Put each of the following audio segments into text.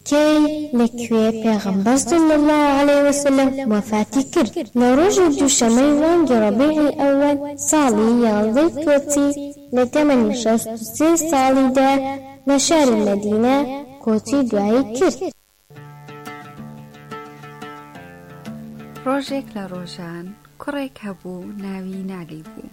كي لكوێ پێغەمبەر صلی الله عليه وسلم وفاتی کرد لە ڕۆژی دووشەمەی مانگی ڕەبیعی ئەوەل ساڵی 11 کۆچی لە تەمەنی 63 ساڵیدا لە شاری مەدینە کۆچی دوایی کرد. ڕۆژێک لە ڕۆژان کوڕێک هەبوو ناوی نالی بوو.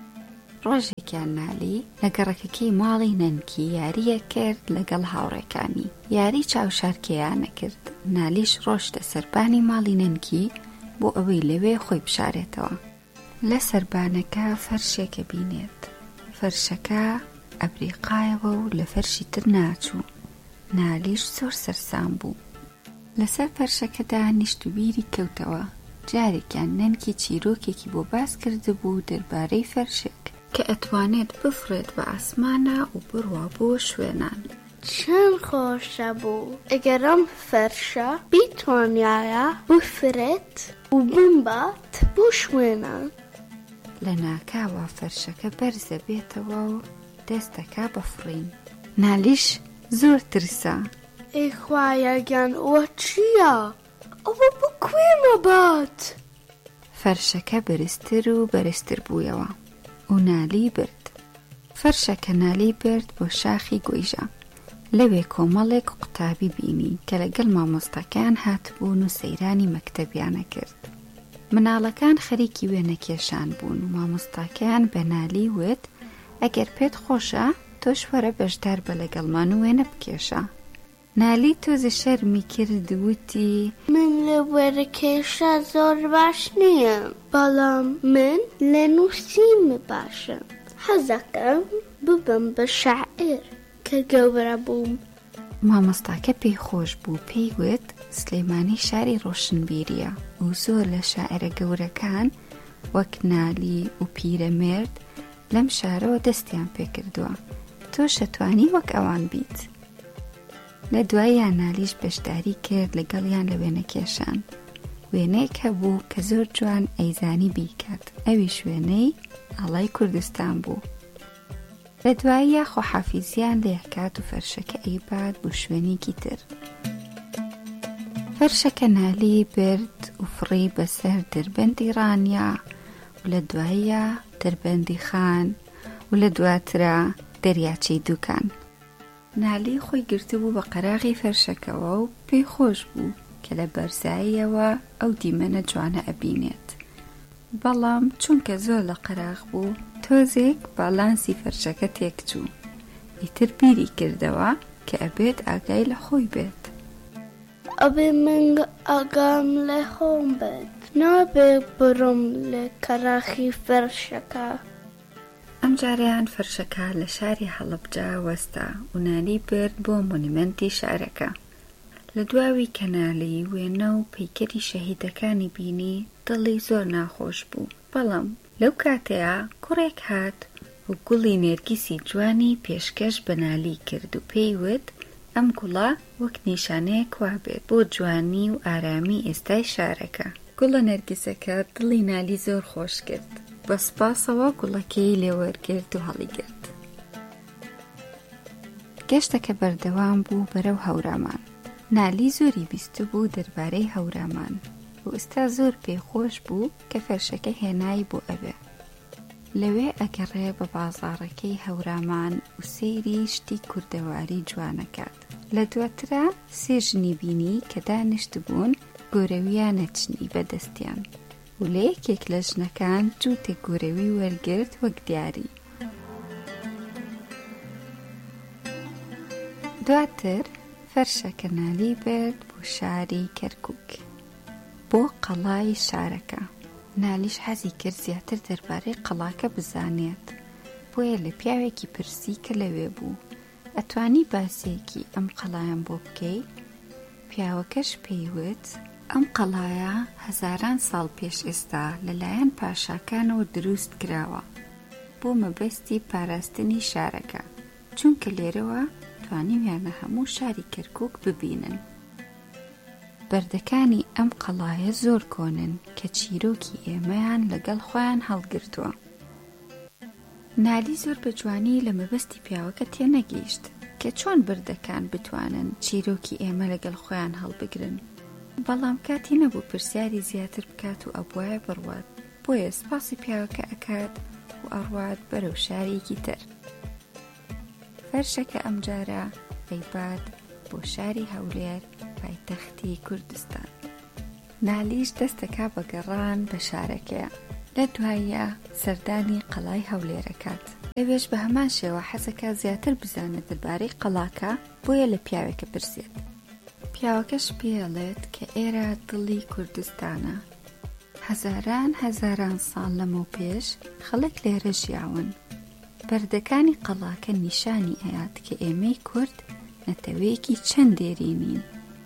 ڕۆژێکیان نالی لە گەڕەکەکەی ماڵی نەنکی یاریە کرد لەگەڵ هاوڕێکانی. یاری چاوشارکێیانە کرد. نالیش ڕۆشتە سەربانی ماڵی نەنکی بۆ ئەوەی لەوێ خۆی بشارێتەوە. لە سەربانەکە فەرشێکە بینێت. فەرشەکە ئەبریقایەوە و لە فەرشی تر ناچوو. نالیش زۆر سەرسام بوو. لەسەر فەرشەکەدا نیشت و بیری کەوتەوە. جارێکیان نەنکی چیرۆکێکی بۆ باس کرده بوو دەربارەی فەرشێک کە ئەتوانێت بفرێت بە ئاسمانە و بڕوا بۆ شوێنان. چەند خۆشە بوو ئەگەرم فەرشە بیتوانایە بفرێت و بمبات بۆ شوێنان. لە ناکاوە فەرشەکە بەرزە بێتەوە و دەستەکە بەفڕین. نالیش زۆر ترسا. ئەی خوایە گیان ئەوە چییە؟ ئەوە بکوێ مەبات؟ فەرشەکە بەرزتر و بەرزتر بوویەوە و نالی برد. فەرشەکە نالی برد بۆ شاخی گۆیژە. لەوێ کۆمەڵێک قوتابی بینی کە لەگەڵ مامۆستاکان هاتبوون و سەیرانی مەکتەبیانە کرد. مناڵەکان خەریکی وێنەکێشان بوون و مامۆستاکان بە نالی وت ئەگەر پێت خۆشە تۆش وەرە بەشدار بە لەگەڵمان و وێنە بکێشە. نالی تۆزە شەرمی کرد وتی من لە وەرەکێشە زۆر باش نییە، بەڵام من لە نووسین باشم. حەزەکەم ببم بە شاعیر کە گەورە بووم. مامۆستاکە پێی خۆش بوو. پێی وت سلەیمانی شاری ڕۆشنبیریە و زۆر لە شاعرە گەورەکان وەک نالی و پیرەمێرد لەم شارەوە دەستیان پێکردووە. تۆ شەتوانی وەک ئەوان بیت. لە دواییان نالیش بەشداری کرد لەگەڵیان لە وێنەکێشان. وێنەیەک هەبوو کە زۆر جوان ئەیزانی بیکات. ئەویش وێنەی ئاڵای کوردستان بوو. لە دواییە خۆحافیزیان لێکات و فەرشەکە ئەیبات بۆ شوێنێکی تر. فەرشەکە نالی برد و فڕی بەسەر دەربەندی ڕانیا و لە دواییە دەربەندی خان و لە دواترە دەریاچەی دووکان. نالی خۆی گرتبوو بە قەراغی فەرشەکەوە و پێی خۆش بوو کە لە بەرزاییەوە ئەو دیمەنە جوانە ئەبینێت. بەڵام چونکە زۆر لە قەراغ بوو تۆزێک باڵانسی فەرشەکە تێکچوو. ئیتر بیری کردەوە کە ئەبێت ئاگای لە خۆی بێت. ئەبێ من ئاگام لە خۆم بێت، نابێ بڕۆم لە قەراغی فەرشەکە. ئەم جاریان فەرشەکە لە شاری هەڵەبجا وەستا و نالی برد بۆ مۆنیمەنتی شارەکە. لە دواوی کە نالی وێنە و پەیکەری شەهیدەکانی بینی دڵی زۆر ناخۆش بوو. بەڵام لەو کاتەیە کوڕێک هات و گوڵی نێرگیسی جوانی پێشکەش بە نالی کرد و پێی وت ئەم گوڵە وەک نیشانەیە کوا بێت بۆ جوانی و ئارامی ئێستای شارەکە. گوڵە نەرگیسەکە دڵی نالی زۆر خۆش کرد. بە سپاسەوە گوڵەکەی لێوەرگرت و هەڵیگرت. گەشتەکە بەردەوام بوو بەرەو هەورامان. نالی زۆری بیست بوو دەربارەی هەورامان و ئێستا زۆر پێخۆش بوو کە فەرشەکە هێنایی بۆ ئەوێ. لەوێ ئەگەڕێ بە بازاڕەکەی هەورامان و سەیری شتی کوردەواری جوانەکات. لە دواترا سێ ژنی بینی کە دانیشت بوون گۆرەویانە چنی بەدەستیان و لە یەکێک لە ژنەکان جووتێک گۆرەوی وەرگرت وەک دیاری. دواتر فەرشەکە نالی برد بۆ شاری کەرکووک بۆ قەڵای شارەکە. نالیش حەزی کرد زیاتر دەربارەی قەڵاکە بزانێت. بۆیە لە پیاوێکی پرسی کە لەوێ بوو ئەتوانی باسێکی ئەم قەڵایان بۆ بکەی؟ پیاوەکەش پێیوت ئەم قەڵایە هەزاران ساڵ پێش ئێستا لەلایەن پاشاکانەوە دروست کراوە بۆ مەبەستی پاراستنی شارەکە، چونکە لێرەوە توانیویانە هەموو شاری کەرکووک ببینن. بەردەکانی ئەم قەڵایە زۆر کۆنن کە چیرۆکی ئێمەیان لەگەڵ خۆیان هەڵگرتووە. نالی زۆر بە جوانی لە مەبەستی پیاوەکە تێنەگەیشت کە چۆن بردەکان بتوانن چیرۆکی ئێمە لەگەڵ خۆیان هەڵبگرن. بەڵام کاتی نەبوو پرسیاری زیاتر بکات و ئەبوایە بڕوات، بۆیە سپاسی پیاوەکە ئەکات و ئەڕوات بەرەو شارێکی تر. فەرشەکە ئەمجارە ئەیبات بۆ شاری هەولێر، پایتەختی کوردستان. نالیش دەستەکا بە گەڕان بە شارەکەیە، لە دواییە سەردانی قەڵای هەولێرەکات. لەوێش بە هەمان شێوە حەزەکە زیاتر بزانێت دەربارەی قەڵاکە، بۆیە لە پیاوێکە پرسێت. پیاوەکەش پێڵێت کە ئێرە دڵی کوردستانە. هەزاران ساڵ لەمەو پێش خەڵک لێرە ژیاون. بەردەکانی قەڵاکە نیشانی ئەیات کە ئێمەی کورد نەتەوەیەکی چەند دێرینین.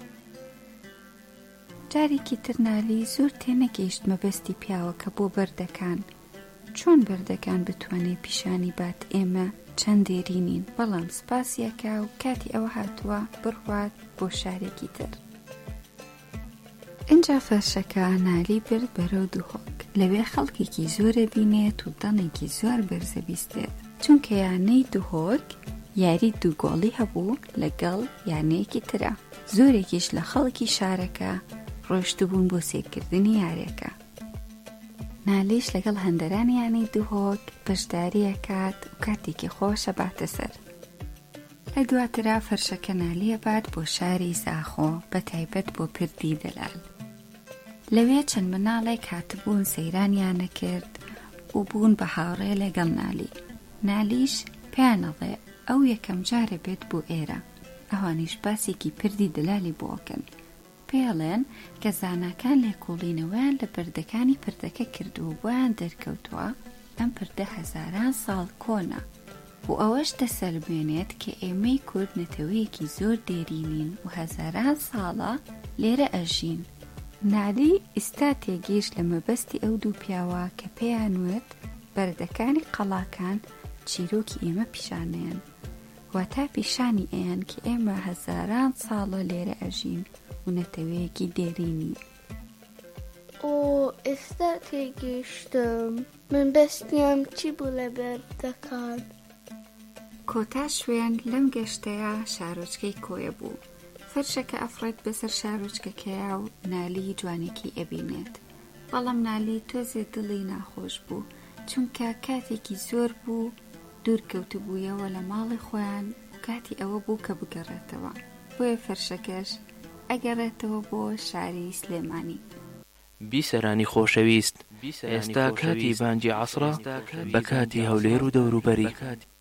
جارێکی ترنالی زۆر تێنەگەیشت مەبەستی پیاوەکە بۆ بەردەکان، چۆن بەردەکان بتوانێت پیشانی بات ئێمە چەند دێرینین، بەڵام سپاسیەکە و کاتی ئەوە هاتووە بڕوات بۆ شارێکی تر. اینجا فەرشەکە نالی برد بەرەو دووهۆک. لەوێ خەڵکێکی زۆرە بینێت و دەنێکی زۆر بەرزە بیستێت، چونکە یانەی دووهۆک یاری دووگۆڵی هەبوو لەگەڵ یانەیەکی ترە. زۆرێکیش لە خەڵکی شارەکە ڕۆشتبوون بۆ سێرکردنی یاریەکە. نالیش لەگەڵ هەندەرانی یانەی دووهۆک بەشداریەکات و کاتێکی خۆشە باتە سەر. لە دواترا فەرشەکە نالیە بات بۆ شاری زاخۆ، بە تایبەت بۆ پردی دەلال. لەوێ چەند مناڵێک هاتبوون سەیرانیانە کرد و بوون بە هاوڕێ لەگەڵ نالی. نالیش پێیانەڵێ ئەو یەکەم جارە بێت بۆ ئێرە، ئەوانیش باسێکی پردی دەلالی بۆکەن. پێڵێن کە زاناکان لێکۆڵینەوەیان لە پردەکانی پردەکە کردو بۆیان دەرکەوتووە ئەم پردە هەزاران ساڵ کۆنا و ئەوەش دەسەلمێنێت کە ئێمەی کورد نەتەوەیەکی زۆر دێرینین و هەزاران ساڵە لێرە ئەژین. نالی ئێستا تێگەیشت لە مەبەستی ئەو دوو پیاوە کە پێیانوێت بەردەکانی قەڵاکان چیرۆکی ئێمە پیشانەیان، واتە پیشانی ئەیان کە ئێمە هەزاران ساڵە لێرە ئەژین و نەتەوەیەکی دێرینی. ئێستا تێگەیشتم، من بەستیام چی بوو لە بەردەکان. کۆتا شوێن لەم گەشتەیە شارۆچکەی کۆیە بوو. فەرشەکە ئەفرێت بەسەر شارۆچکەکەیە و نالی جوانێکی ئەبینێت، بەڵام نالی تۆزێ دڵی ناخۆش بوو، چونکە کاتێکی زۆر بوو دوورکەوتو بوویەوە لە ماڵی خۆیان و کاتی ئەوە بوو کە بگەڕێتەوە. بۆیە فەرشەکەش ئەگەڕێتەوە بۆ شاری سلێمانی. بیسەرانی خۆشەویست، ئێستا کاتی بانگی عەسرە بە کاتی هەولێر و دەوروبەری.